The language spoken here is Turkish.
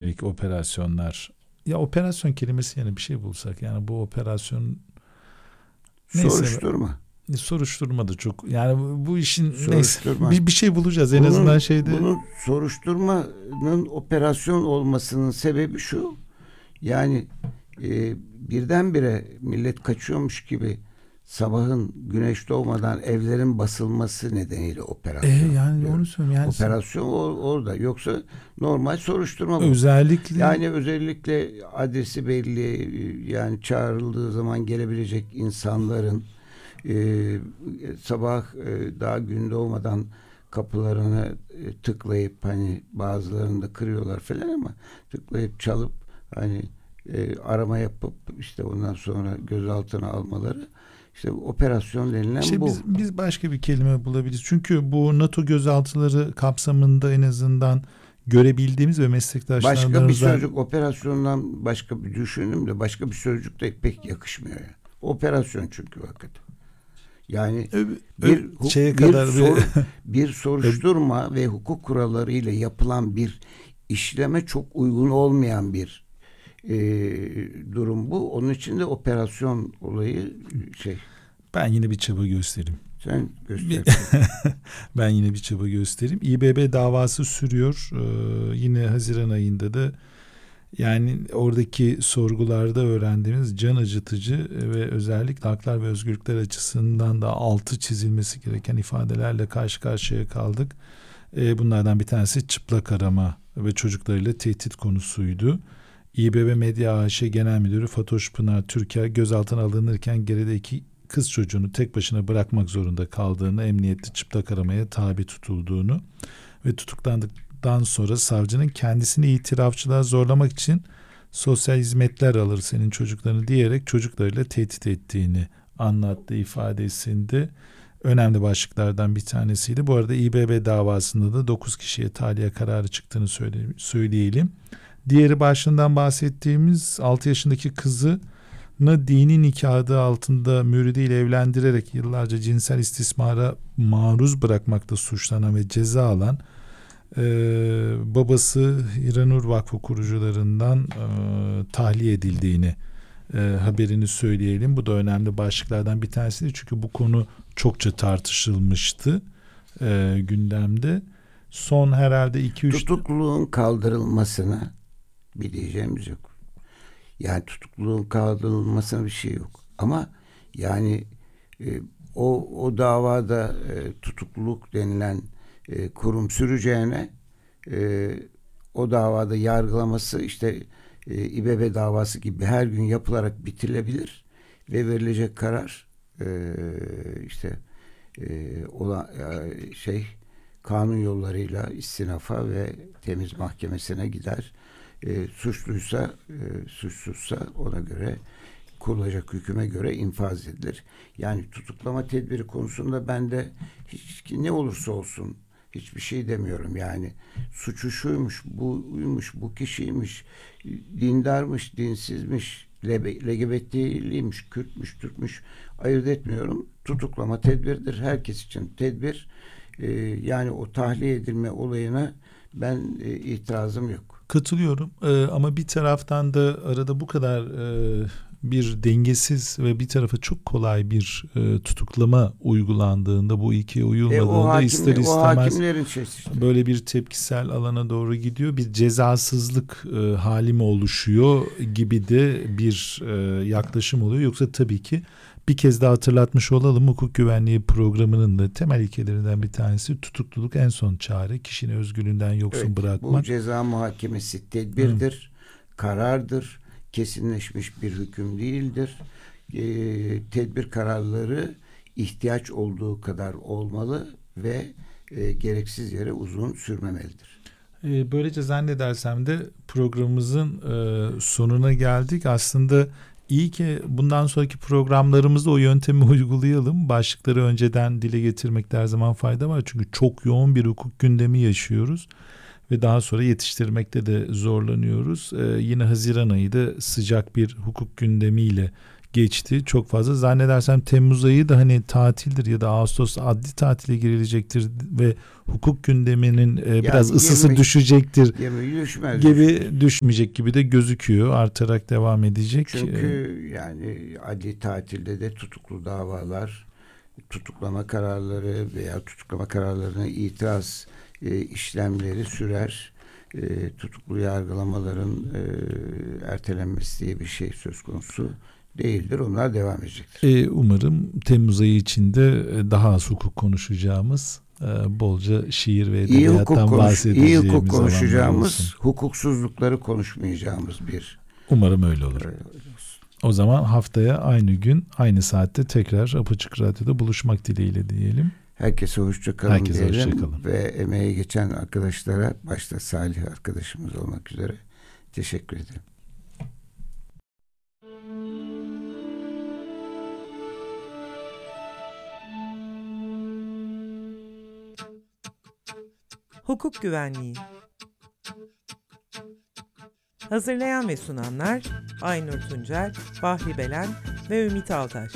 yönelik operasyonlar. Ya operasyon kelimesi yani bir şey bulsak. Yani bu operasyon neyse, soruşturma da çok. Yani bu işin neyse bir şey bulacağız en azından şeyde. Bunun soruşturmanın operasyon olmasının sebebi şu. Yani birdenbire millet kaçıyormuş gibi sabahın güneş doğmadan evlerin basılması nedeniyle operasyon. Yani onu söyleyeyim. Yani operasyon orada. Yoksa normal soruşturma bu. Özellikle adresi belli, yani çağrıldığı zaman gelebilecek insanların sabah daha gün doğmadan kapılarını tıklayıp, hani bazılarını da kırıyorlar falan ama tıklayıp çalıp hani arama yapıp işte ondan sonra gözaltına almaları, işte operasyon denilen işte bu. Biz başka bir kelime bulabiliriz. Çünkü bu NATO gözaltıları kapsamında en azından görebildiğimiz ve meslektaşlarımızdan... Başka bir sözcük, operasyondan başka bir düşündüm de başka bir sözcük de pek yakışmıyor yani. Operasyon çünkü hakikaten. Yani bir soruşturma ve hukuk kurallarıyla yapılan bir işleme çok uygun olmayan bir durum bu. Onun için de operasyon olayı Ben yine bir çaba göstereyim. Sen göster. Ben yine bir çaba göstereyim. İBB davası sürüyor. Yine Haziran ayında da, yani oradaki sorgularda öğrendiğimiz can acıtıcı ve özellikle haklar ve özgürlükler açısından da altı çizilmesi gereken ifadelerle karşı karşıya kaldık. Bunlardan bir tanesi çıplak arama ve çocuklarıyla tehdit konusuydu. İBB Medya AŞ Genel Müdürü Fatoş Pınar Türker gözaltına alınırken geride 2 kız çocuğunu tek başına bırakmak zorunda kaldığını, emniyette çıplak aramaya tabi tutulduğunu ve tutuklandıktan sonra savcının kendisini itirafçılığa zorlamak için sosyal hizmetler alır senin çocuklarını diyerek çocuklarıyla tehdit ettiğini anlattığı ifadesinde önemli başlıklardan bir tanesiydi. Bu arada İBB davasında da 9 kişiye tahliye kararı çıktığını söyleyelim. Diğeri başından bahsettiğimiz 6 yaşındaki kızı dini nikah adı altında müridiyle evlendirerek yıllarca cinsel istismara maruz bırakmakta suçlanan ve ceza alan babası Hiranur Vakfı kurucularından tahliye edildiğini haberini söyleyelim. Bu da önemli başlıklardan bir tanesi, çünkü bu konu çokça tartışılmıştı gündemde. Son herhalde 2-3... Tutukluluğun kaldırılmasına bir diyeceğimiz yok. Yani tutukluluğun kaldırılmasına bir şey yok. Ama yani o davada tutukluluk denilen kurum süreceğine o davada yargılaması işte İBB davası gibi her gün yapılarak bitirilebilir ve verilecek karar kanun yollarıyla istinafa ve temiz mahkemesine gider. Suçluysa suçsuzsa ona göre kurulacak hüküme göre infaz edilir. Yani tutuklama tedbiri konusunda ben de ne olursa olsun hiçbir şey demiyorum. Yani suçu şuymuş, buymuş, bu kişiymiş, dindarmış, dinsizmiş, LGBT'liymiş, Kürtmüş, Türkmüş ayırt etmiyorum. Tutuklama tedbirdir. Herkes için tedbir. Yani o tahliye edilme olayına ben itirazım yok. Katılıyorum ama bir taraftan da arada bu kadar bir dengesiz ve bir tarafa çok kolay bir tutuklama uygulandığında, bu ikiye uyulmadığında ister istemez böyle bir tepkisel alana doğru gidiyor. Bir cezasızlık hali mi oluşuyor gibi de bir yaklaşım oluyor. Yoksa tabii ki bir kez daha hatırlatmış olalım, hukuk güvenliği programının da temel ilkelerinden bir tanesi tutukluluk en son çare, kişinin özgürlüğünden yoksun bırakmak. Bu ceza muhakemesi tedbirdir, karardır, kesinleşmiş bir hüküm değildir. Tedbir kararları ihtiyaç olduğu kadar olmalı ve gereksiz yere uzun sürmemelidir. Böylece zannedersem de programımızın sonuna geldik. Aslında İyi ki bundan sonraki programlarımızda o yöntemi uygulayalım. Başlıkları önceden dile getirmekte her zaman fayda var. Çünkü çok yoğun bir hukuk gündemi yaşıyoruz. Ve daha sonra yetiştirmekte de zorlanıyoruz. Yine Haziran ayı da sıcak bir hukuk gündemiyle geçti çok fazla. Zannedersem Temmuz ayı da hani tatildir ya da Ağustos adli tatile girilecektir ve hukuk gündeminin biraz ısısı düşecektir 20 düşmez. gibi, düşmeyecek gibi de gözüküyor. Artarak devam edecek. Çünkü yani adli tatilde de tutuklu davalar, tutuklama kararları veya tutuklama kararlarına itiraz işlemleri sürer. Tutuklu yargılamaların ertelenmesi diye bir şey söz konusu değildir. Onlar devam edecektir. Umarım Temmuz ayı içinde daha az hukuk konuşacağımız, bolca şiir ve edebiyattan bahsedeceğimiz, iyi hukuk konuşacağımız, olsun. Hukuksuzlukları konuşmayacağımız bir. Umarım öyle olur. O zaman haftaya aynı gün, aynı saatte tekrar Apaçık Radyo'da buluşmak dileğiyle diyelim. Herkese hoşça kalın diyelim. Hoşça kalın. Ve emeğe geçen arkadaşlara, başta Salih arkadaşımız olmak üzere teşekkür ederim. Hukuk Güvenliği. Hazırlayan ve sunanlar Aynur Tuncel, Bahri Belen ve Ümit Altaş.